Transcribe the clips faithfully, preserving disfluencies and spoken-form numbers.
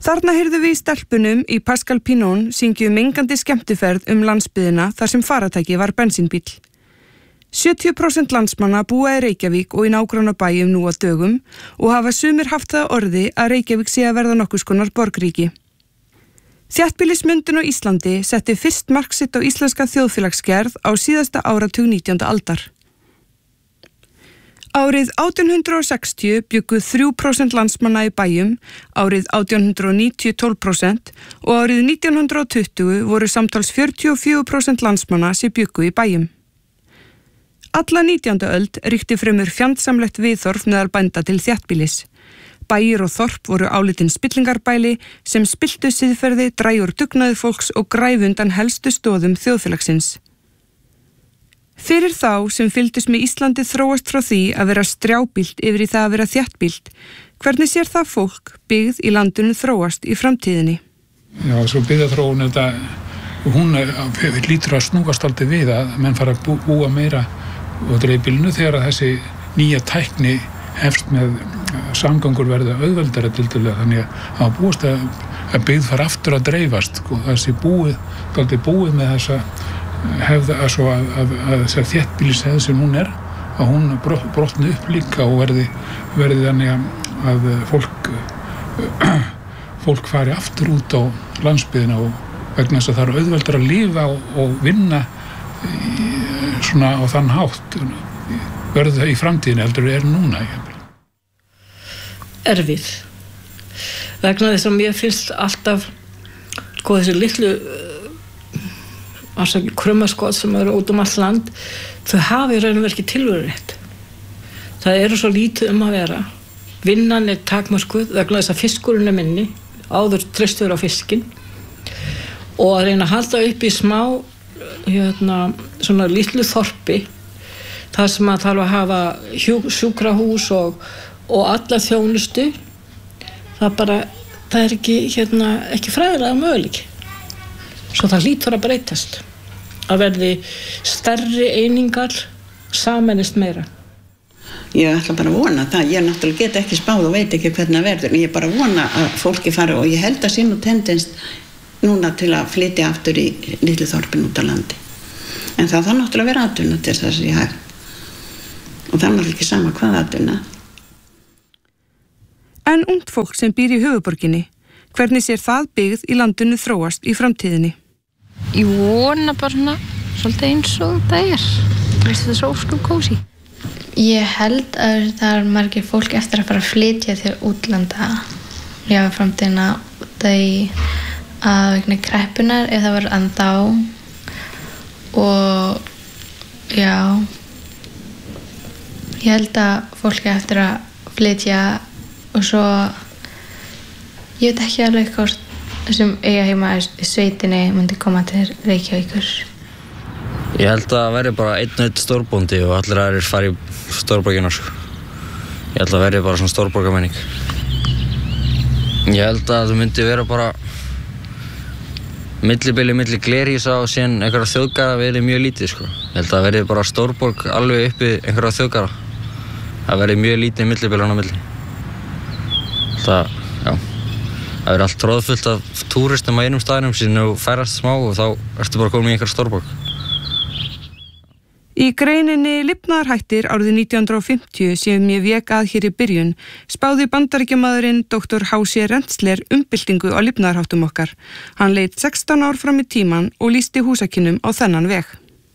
Þarna heyrðum við í stelpunum í Pascal Pinon syngju mengandi skemmtiferð um landsbyggðina þar sem faratæki var bensínbíll. sjötíu prósent landsmanna búa í Reykjavík og í nágrannabæjum nú á dögum og hafa sumir haft það orði að Reykjavík sé að verða nokkurs konar borgríki. Þéttbýlismyndun á Íslandi setti fyrst mark sitt á íslenska þjóðfélagsgerð á síðasta áratug nítjánda aldar. Árið átján hundrað og sextíu bjuggu þrjú prósent landsmanna í bæjum, árið átján hundrað og níutíu tólf prósent og árið nítján hundrað og tuttugu voru samtals fjörutíu og fjögur prósent landsmanna sem bjuggu í bæjum. Alla nítjándu öld ríkti fremur fjandsamlegt viðhorf meðal bænda til þéttbýlis. Bæir og þorp voru álitin spillingarbæli sem spilltu siðferði, drægur dugnaði fólks og græfundan helstu stoðum þjóðfélagsins. Fyrir þá sem fylgdust með Íslandi þróast frá því að vera strjábýlt yfir í það að vera þéttbýlt, hvernig sér það fólk byggð í landinu þróast í framtíðinni? Já, svo byggðaþróun þetta, hún er, lítur að snúast aldrei við að menn fara að bú, búa meira og dreifbýlinu þegar að þessi nýja tækni hefst með samgangur verða auðveldara tildulega, þannig að búast að, að byggð fara aftur að dreifast og þessi búið, aldrei búið með þessa hefða að svo að, að, að þessar þéttbýlishefð sem hún er, að hún brotni upp líka og verði, verði þannig að, að fólk, fólk fari aftur út á landsbyggðina og vegna þess að það er auðveldara að lifa og, og vinna í, svona á þann hátt verður það í framtíðinu heldur er núna. Erfið. Vegna þess að mér finnst alltaf sko þessi litlu uh, krummaskot sem eru út um allt land, þau hafi raun og verið tilverurétt. Það eru svo lítið um að vera. Vinnan er takmörkuð vegna þess að fiskurinn er minni, áður treystur á fiskinn og að reyna að halda upp í smá hérna, svona litlu þorpi þar sem að þarf að hafa hjú, sjúkrahús og, og alla þjónustu það bara, það er ekki hérna, ekki fræðilega möguleiki svo það hlýtur að breytast að verði stærri einingar sameinist meira. Ég ætla bara að vona það, ég náttúrulega get ekki spáð og veit ekki hvernig það verður, ég bara vona að fólki fari og ég held að sé nú tendens núna til að flytja aftur í litlu þorpin út á landi. En það þarf náttúrulega að vera atvinna til þess að sé hægt. Og það er náttúrulega ekki sama hvað atvinna. En ungt fólk sem býr í höfuðborginni, hvernig sér það byggð í landinu þróast í framtíðinni? Ég vona bara svona, svolítið eins og það er. Það er svo óskum kósí. Ég held að það er margir fólk eftir að fara að flytja til útlanda já, framtíðina þegar að vegna kreppunar ef það var ennþá og já ég held að fólk eftir að flytja og svo ég veit ekki alveg hvort sem eiga heima í sveitinni myndi koma til Reykjavíkur. Ég held að það verði bara einn og einn stórbóndi og allir aðrir fari í stórborgina sko. Ég held að það verði bara svona stórborgarmenning. Ég held að það myndi vera bara millibili milli Glerhýsa og síðan einhverja þjóðgarða verið mjög lítið sko. Ég held að það verði bara stórborg alveg uppi einhverja þjóðgarða. Það verði mjög lítið millibili á milli. Það, já, það verði allt tróðfullt af túristum á einum staðinum síðan og færast smá og þá ertu bara komin í einhverja stórborg. Í greininni Lifnaðarhættir árið nítján hundrað og fimmtíu sem ég vék að hér í byrjun spáði bandaríkjamaðurinn doktor H C Renssler umbyltingu á lifnaðarháttum okkar. Hann leit sextán ár fram í tíman og lýsti húsakynnum á þennan veg.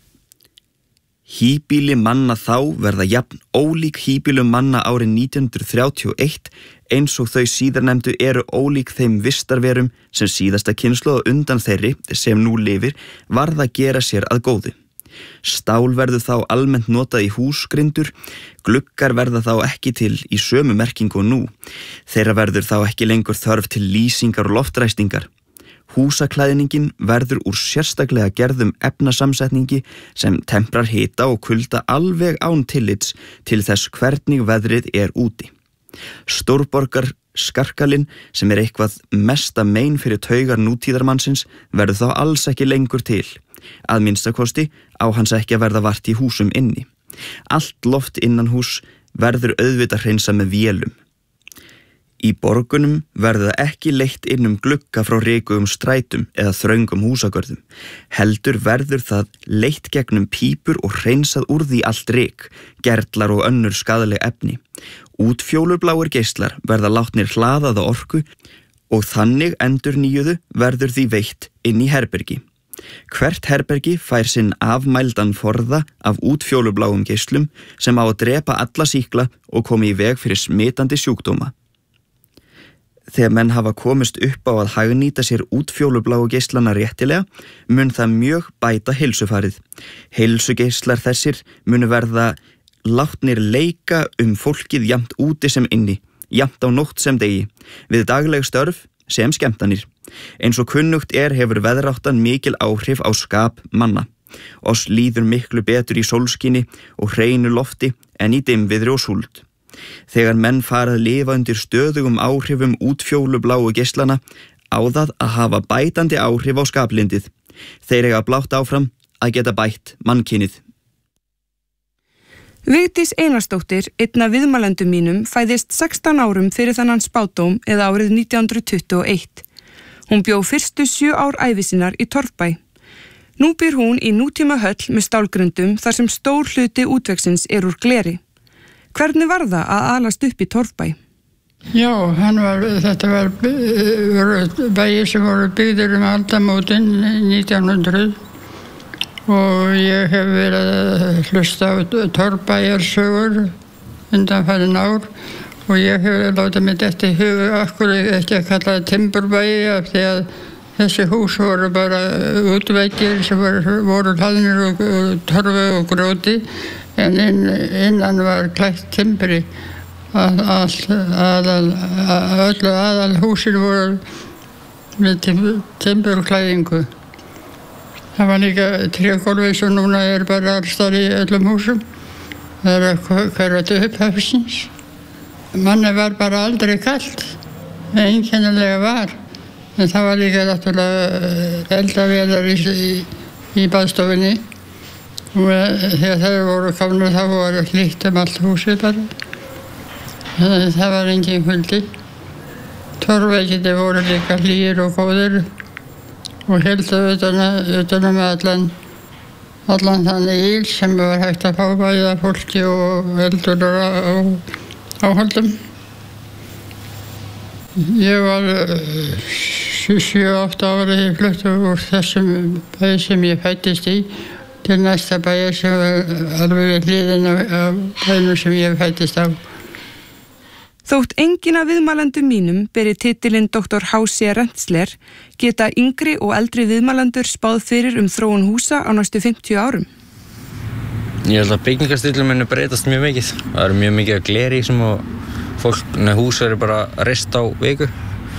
Híbýli manna þá verða jafn ólík híbýlum manna árið nítján hundruð þrjátíu og eitt eins og þau síðarnefndu eru ólík þeim vistarverum sem síðasta kynslóð og undan þeirri sem nú lifir varð að gera sér að góðu. Stál verður þá almennt notað í húsgrindur, gluggar verða þá ekki til í sömu merkingu og nú. Þeirra verður þá ekki lengur þörf til lýsingar og loftræstingar. Húsaklæðningin verður úr sérstaklega gerðum efnasamsetningi sem temprar hita og kulda alveg án tillits til þess hvernig veðrið er úti. Stórborgar skarkalinn sem er eitthvað mesta mein fyrir taugar nútíðarmannsins verður þá alls ekki lengur til. Að minnstakosti á hans ekki að verða vart í húsum inni. Allt loft innan hús verður auðvitað hreinsa með vélum. Í borgunum verður það ekki leitt inn um glugga frá rykugum strætum eða þröngum húsagörðum. Heldur verður það leitt gegnum pípur og hreinsað úr því allt ryk, gerlar og önnur skaðleg efni. Útfjólubláir geislar verða látnir hlaðaða orku og þannig endurnýjuðu verður því veitt inn í herbergi. Hvert herbergi fær sinn afmældan forða af útfjólubláum geislum sem á að drepa alla sýkla og komi í veg fyrir smitandi sjúkdóma. Þegar menn hafa komist upp á að hagnýta sér útfjólubláu geislana réttilega, mun það mjög bæta heilsufarið. Heilsugeislar þessir munu verða látnir leika um fólkið jafnt úti sem inni, jafnt á nótt sem degi, við dagleg störf sem skemmtanir. Eins og kunnugt er hefur veðráttan mikil áhrif á skap manna. Oss líður miklu betur í sólskini og hreinu lofti en í dimmviðri og súld. Þegar menn fara að lifa undir stöðugum áhrifum útfjólubláu geislana á það að hafa bætandi áhrif á skaplindið. Þeir eiga blátt áfram að geta bætt mannkynið. Vigdís Einarsdóttir, einn af viðmælendum mínum, fæðist sextán árum fyrir þennan spádóm eða árið nítján hundruð tuttugu og eitt. Hún bjó fyrstu sjö ár ævi sinnar í Torfbæ. Nú býr hún í nútíma höll með stálgrundum þar sem stór hluti útvegsins er úr gleri. Hvernig var það að alast upp í Torfbæ? Já, hann var, þetta var bæir sem voru byggðir um aldamótin nítján hundruð og ég hef verið að hlusta á Torfbæjarsögur undanfarin ár og ég hef látið mig þetta í huga okkur ekki að kalla það timburbæi af því að þessi hús voru bara útveggir sem voru, voru hlaðnir og, og torfu og gróti en inn, innan var klætt timbri að, að, að, að öllu aðal húsin voru með timburklæðingu. Það var líka trégólfi sem núna er bara allstar í öllum húsum. Það er að hverfa upp hafsins. Manni var bara aldrei kalt, einkennilega var. En það var líka náttúrulega eldavélar í, í, í baðstofunni. Og þegar þau voru komnir þá voru hlýtt um allt húsið bara. Þannig það var engin kuldi. Torfveggirnir voru líka hlýir og góðir og heldu utan, utan um allan, allan þannig íl sem var hægt að fá bæða fólki og eldur og áhaldum. Ég var sjö átta ára í fluttu úr þessum bæ sem ég fæddist í til næsta bæjar sem var alveg við hliðin á bænum sem ég fæddist á. Þótt enginn af viðmælendum mínum beri titilinn doktor H C Rentsler geta yngri og eldri viðmælendur spáð fyrir um þróun húsa á næstu fimmtíu árum. Ég held að byggingarstílum muni breytast mjög mikið. Það eru mjög mikið að gleri sem og fólk, neð hús eru bara reist á viku.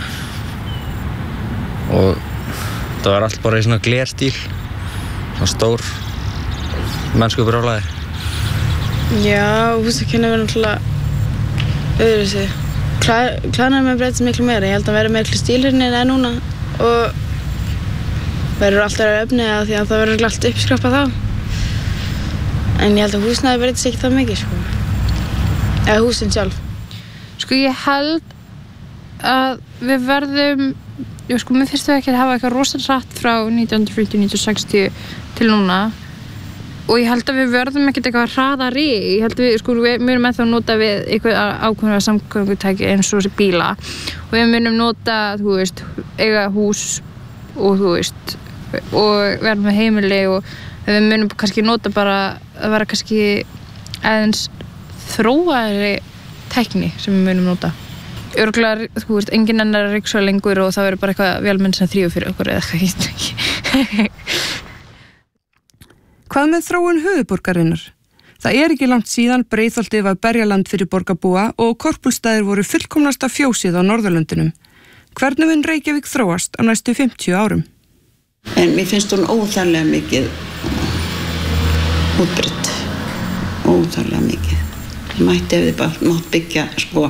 Og það var allt bara í svona glerstíl, svona stór mennsku brjálæði. Já, húsakenni verður náttúrulega öðru sig. Klæðnaður með breytast miklu meira. Ég held að verður miklu stílhörnir en núna og verður alltaf að öfni að því að það verður allt uppskrappað þá. En ég held að húsnæði breytast ekki það mikið, sko. Eða húsin sjálf. Sko ég held að við verðum, já sko mér finnst við ekki að hafa eitthvað rosalega hratt frá nítján hundruð fjörutíu til nítján hundruð sextíu til núna. Og ég held að við verðum ekkert eitthvað hraðari. Ég held að við, sko, við munum ennþá nota við eitthvað ákveðna samgöngutæki eins og þessi bíla. Og við munum nota, þú veist, eiga hús og þú veist, og verðum með heimili og við munum kannski nota bara að vera kannski aðeins þróaðri tækni sem við munum nota. Örugglega, þú veist, enginn annar ryksuga lengur og það verður bara eitthvað vélmenn sem þrífur fyrir okkur eða eitthvað, ég veit ekki. Hvað með þróun höfuðborgarinnar? Það er ekki langt síðan Breiðholtið var berjaland fyrir borgarbúa og Korpúlstaðir voru fullkomnasta fjósið á Norðurlöndunum. Hvernig mun Reykjavík þróast á næstu fimmtíu árum? En mér finnst hún óþarlega mikið útbreytt. Óþarlega mikið. Það mætti ef þið bara mátt byggja sko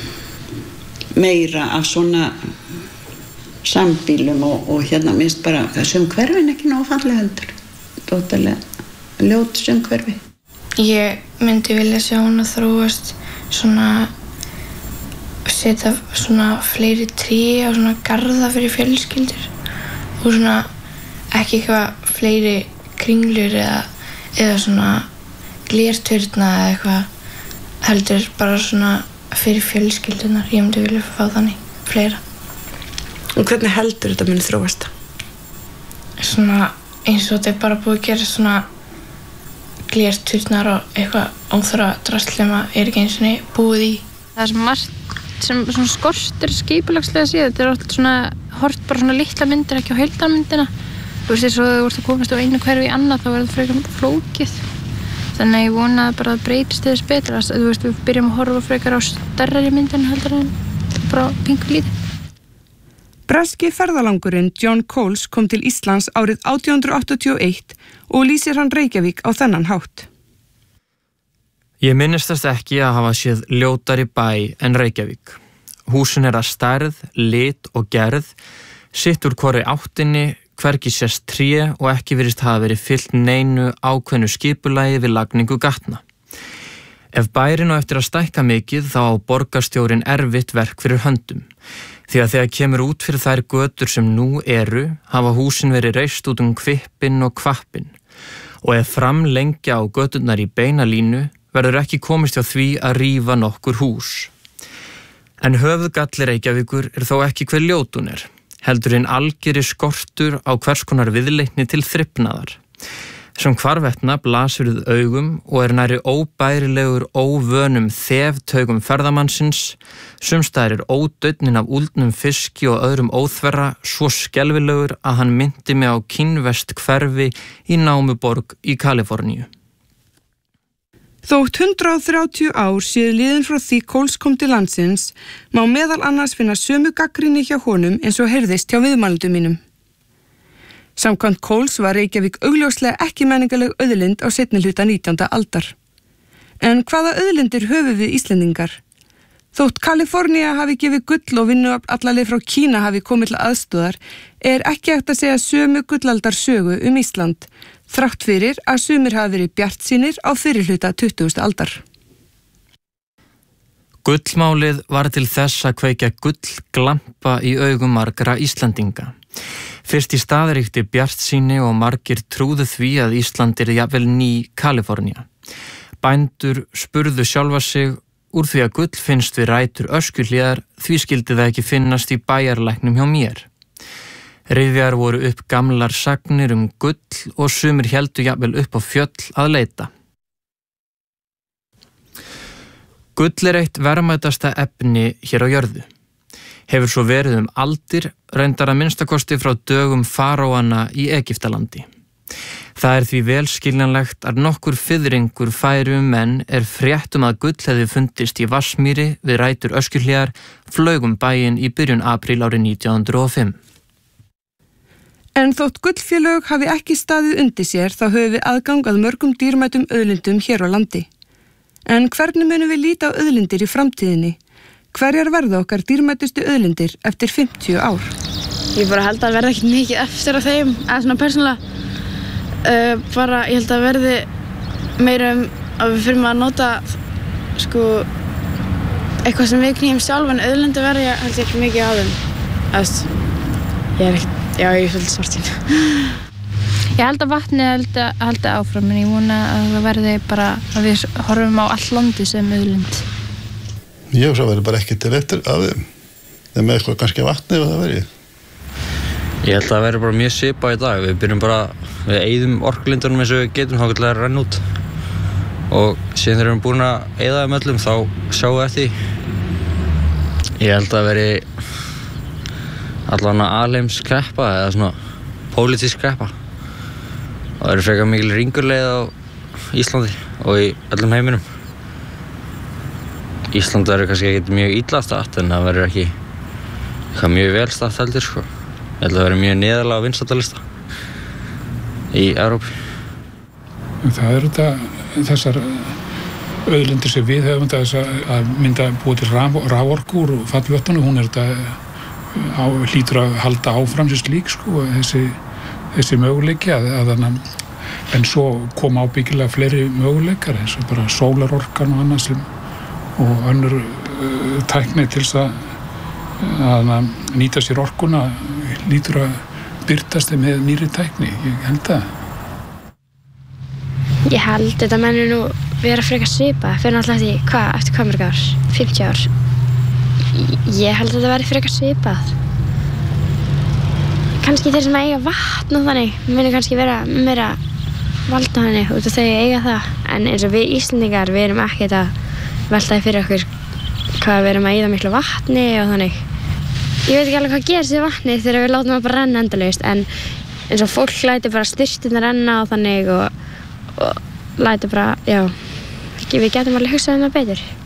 meira af svona sambílum og, og hérna minnst bara þessum hverfin ekki nóg fallega heldur. Tótalega ljót sem hverfi. Ég myndi vilja sjá hún að þróast svona setja svona fleiri tré og svona garða fyrir fjölskyldur og svona ekki eitthvað fleiri kringlur eða, eða svona glerturna eða eitthvað heldur bara svona fyrir fjölskyldunar. Ég myndi vilja fá þannig fleira. Og hvernig heldur þetta muni þróast? Svona eins og þetta er bara búið að gera svona glerturnar og eitthvað óþarfa drasl sem er ekki eins og búið í. Það er sem margt sem svona skortir skipulagslega séð. Þetta er alltaf svona hort bara svona litla myndir, ekki á heildarmyndina. Þú veist þess að þú ert að komast á einu hverfi í annað, þá verður það frekar flókið. Þannig að ég vona að bara breytist þess betra. Þú veist, við byrjum að horfa frekar á stærri myndin heldur en bara pingu lítið. Breski ferðalangurinn John Coles kom til Íslands árið átján hundrað áttatíu og eitt og lýsir hann Reykjavík á þennan hátt. Ég minnist þess ekki að hafa séð ljótari bæ en Reykjavík. Húsin er að stærð, lit og gerð, sitt úr hvorri áttinni, hvergi sést tré og ekki virðist hafa verið fyllt neinu ákveðnu skipulagi við lagningu gatna. Ef bærinn á eftir að stækka mikið þá á borgarstjórinn erfitt verk fyrir höndum. Því að þegar kemur út fyrir þær götur sem nú eru, hafa húsin verið reist út um kvippinn og kvappinn. Og ef framlengja á göturnar í beina línu, verður ekki komist hjá því að rífa nokkur hús. En höfuðgalli Reykjavíkur er þó ekki hver ljót hún er, heldur hinn algeri skortur á hvers konar viðleitni til þrifnaðar. Sem hvarvetna blasir við augum og er nærri óbærilegur óvönum þeftaugum ferðamannsins, sumstaðar er ódauðnin af úldnum fiski og öðrum óþverra svo skelfilegur að hann minnti mig á kínvest hverfi í námuborg í Kaliforníu. Þótt hundrað þrjátíu ár séu liðin frá því Coles kom til landsins, má meðal annars finna sömu gagnrýni hjá honum eins og heyrðist hjá viðmælendum mínum. Samkvæmt Coles var Reykjavík augljóslega ekki menningaleg auðlind á seinni hluta nítjánda aldar. En hvaða auðlindir höfum við Íslendingar? Þótt Kalifornía hafi gefið gull og vinnu allarleið frá Kína hafi komið til aðstoðar, er ekki hægt að segja sömu gullaldar sögu um Ísland, þrátt fyrir að sumir hafi verið bjartsýnir á fyrri hluta tuttugustu aldar. Gullmálið var til þess að kveikja gullglampa í augum margra Íslendinga. Fyrst í stað ríkti bjartsýni og margir trúðu því að Ísland er jafnvel ný Kalifornía. Bændur spurðu sjálfa sig úr því að gull finnst við rætur Öskjuhlíðar, því skyldi það ekki finnast í bæjarlæknum hjá mér. Rifjar voru upp gamlar sagnir um gull og sumir héldu jafnvel upp á fjöll að leita. Gull er eitt verðmætasta efni hér á jörðu. Hefur svo verið um aldir, reyndar að minnstakosti frá dögum faraóanna í Egyptalandi. Það er því vel skiljanlegt að nokkur fiðringur færu menn er frétt um að gull hefði fundist í Vatnsmýri við rætur Öskjuhlíðar, flaug um bæinn í byrjun apríl árið nítján hundruð og fimm. En þótt gullfélög hafi ekki staðið undir sér þá höfum við aðgang að mörgum dýrmætum auðlindum hér á landi. En hvernig munum við líta á auðlindir í framtíðinni? Hverjar verða okkar dýrmætustu auðlindir eftir fimmtíu ár? Ég bara held að verða ekki mikið eftir af þeim, eða svona persónulega. Uh, bara ég held að verði meira um að við fyrir að nota sko eitthvað sem við knýjum sjálf, en auðlindir verði ég held ég ekki mikið á þeim. Eðast, ég er ekkert, já ég er svolítið svartín. Ég held að vatnið held að halda áfram, en ég vona að það verði bara að við horfum á all landi sem auðlind. Ég hugsa að verði bara ekki til eftir af þeim. Það með eitthvað kannski vatni ef það verði. Ég held að það verði bara mjög svipað í dag. Við byrjum bara, við eyðum orkulindunum eins og við getum þá til að renna út. Og síðan þegar við erum búin að eyða þeim öllum þá sjáum við eftir því. Ég held að það verði allavega alheims kreppa eða svona pólitísk kreppa. Það verði frekar mikil ringulleið á Íslandi og í öllum heiminum. Ísland verður kannski ekkert mjög illa statt, en það verður ekki eitthvað mjög vel statt heldur, sko. Ég held að það verður mjög neðarlega á vinsældarlista í Evrópu. Það eru þetta, þessar auðlindir sem við höfum þess að mynda búið til raforku úr fallvötnunum, hún er þetta á, hlýtur að halda áfram sér slík, sko, þessi, þessi möguleiki að, að þannig, en svo koma ábyggilega fleiri möguleikar eins og bara sólarorkan og annað sem og önnur uh, tækni til þess að, að nýta sér orkuna lítur að byrtast með nýri tækni, ég held að. Ég held þetta mennur nú vera frekar svipað fyrir náttúrulega eftir, hvað, eftir hvað mörg ár? fimmtíu ár. Ég held að þetta veri frekar svipað. Kannski þeir sem eiga vatn og þannig muni kannski vera meira valda þannig út af þau eiga það. En eins og við Íslendingar, við erum ekkert að velta því fyrir okkur hvað við erum að eyða miklu vatni og þannig. Ég veit ekki alveg hvað gerist við vatni þegar við látum það bara renna endalaust, en eins og fólk lætur bara styrtuna renna og þannig og, og lætur bara, já, við getum alveg hugsað um það betur.